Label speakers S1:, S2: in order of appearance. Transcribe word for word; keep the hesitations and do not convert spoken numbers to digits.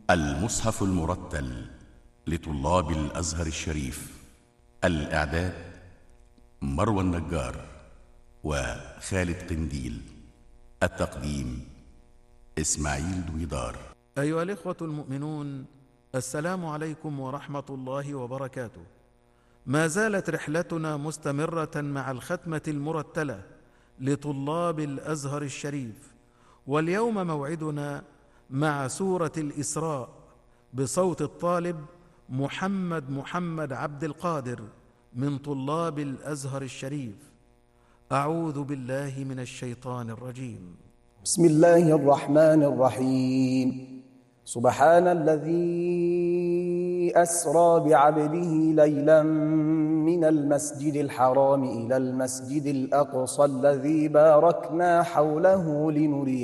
S1: المصحف المرتل لطلاب الأزهر الشريف. الإعداد مروى النجار وخالد قنديل. التقديم إسماعيل دويدار.
S2: أيها الإخوة المؤمنون، السلام عليكم ورحمة الله وبركاته. ما زالت رحلتنا مستمرة مع الختمة المرتلة لطلاب الأزهر الشريف، واليوم موعدنا مع سورة الإسراء بصوت الطالب محمد محمد عبد القادر من طلاب الأزهر الشريف. أعوذ بالله من الشيطان الرجيم.
S3: بسم الله الرحمن الرحيم. سبحان الذي أسرى بعبده ليلا من المسجد الحرام إلى المسجد الأقصى الذي باركنا حوله لنريه